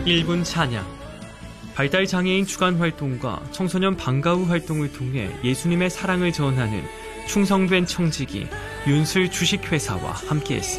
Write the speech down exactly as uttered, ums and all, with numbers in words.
일 분 찬양. 발달장애인 주간 활동과 청소년 방과 후 활동을 통해 예수님의 사랑을 전하는 충성된 청지기 윤슬 주식회사와 함께했습니다.